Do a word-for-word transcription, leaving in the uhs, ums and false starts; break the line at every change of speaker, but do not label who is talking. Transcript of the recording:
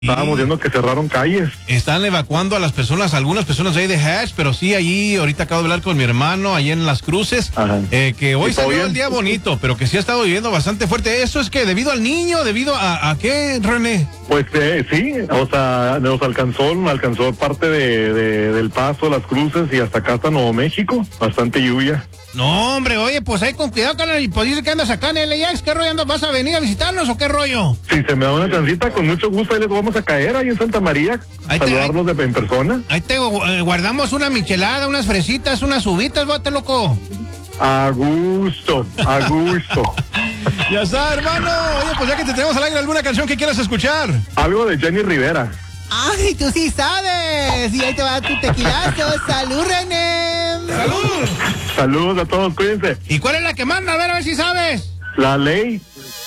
Estábamos viendo que cerraron calles.
Están evacuando a las personas, algunas personas ahí de Hatch, pero sí, allí, ahorita acabo de hablar con mi hermano, ahí en Las Cruces, eh, que hoy salió bien? el día bonito, pero que sí ha estado lloviendo bastante fuerte. ¿Eso es que debido al niño, debido a, a qué, René?
Pues eh, sí, o sea, nos alcanzó, nos alcanzó parte de, de, del Paso, Las Cruces y hasta acá hasta Nuevo México, bastante lluvia.
No, hombre, oye, pues ahí con cuidado, carnal, y pues dice que andas acá en L A X, ¿qué rollo andas? ¿Vas a venir a visitarnos o qué rollo?
Si se me da una chancita, con mucho gusto, ahí les vamos a caer ahí en Santa María, ahí saludarlos te, ahí, de, en persona.
Ahí te eh, guardamos una michelada, unas fresitas, unas uvitas, bote loco.
A gusto, a gusto.
Ya está, hermano. Oye, pues ya que te tenemos al aire, ¿alguna canción que quieras escuchar?
Algo de Jenny Rivera.
¡Ay, tú sí sabes! Y ahí te va tu tequilazo. ¡Salud, René!
¡Salud!
Saludos a todos, cuídense.
¿Y cuál es la que manda? A ver, a ver si sabes.
La Ley.